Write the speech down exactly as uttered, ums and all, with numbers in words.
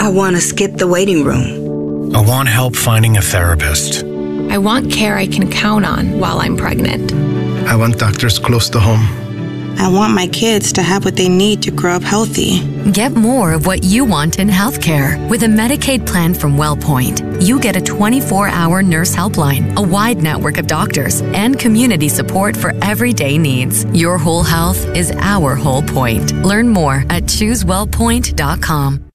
I want to skip the waiting room. I want help finding a therapist. I want care I can count on while I'm pregnant. I want doctors close to home. I want my kids to have what they need to grow up healthy. Get more of what you want in healthcare with a Medicaid plan from WellPoint. You get a twenty-four hour nurse helpline, a wide network of doctors, and community support for everyday needs. Your whole health is our whole point. Learn more at choose wellpoint dot com.